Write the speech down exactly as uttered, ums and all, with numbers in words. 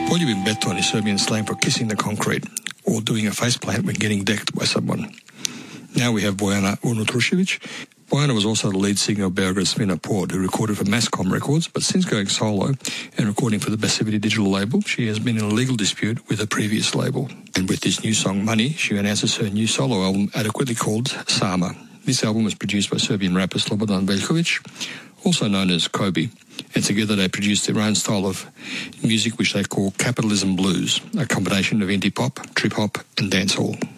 Poljubim beton is Serbian slang for kissing the concrete or doing a faceplant when getting decked by someone. Now we have Bojana Unutrušević. Bojana was also the lead singer of Beograd Svina Port, who recorded for Mascom Records, but since going solo and recording for the Basivity digital label, she has been in a legal dispute with a previous label. And with this new song, Money, she announces her new solo album, adequately called Sama. This album was produced by Serbian rapper Slobodan Veljković, also known as Kobe, and together they produced their own style of music which they call capitalism blues, a combination of indie pop, trip hop and dancehall.